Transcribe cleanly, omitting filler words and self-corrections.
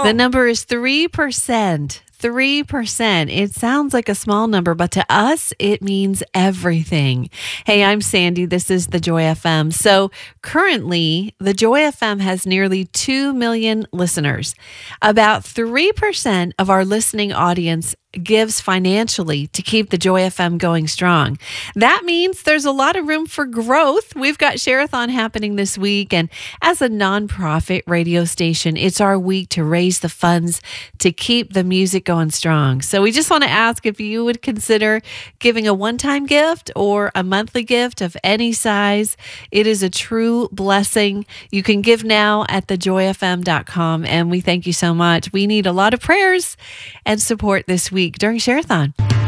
The number is 3%. 3%. It sounds like a small number, but to us, it means everything. Hey, I'm Sandy. This is the Joy FM. So currently, the Joy FM has nearly 2 million listeners. About 3% of our listening audience gives financially to keep the Joy FM going strong. That means there's a lot of room for growth. We've got Share-a-thon happening this week, and as a nonprofit radio station, it's our week to raise the funds to keep the music going strong. So we just want to ask if you would consider giving a one-time gift or a monthly gift of any size. It is a true blessing. You can give now at thejoyfm.com, and we thank you so much. We need a lot of prayers and support this week during Share-a-thon.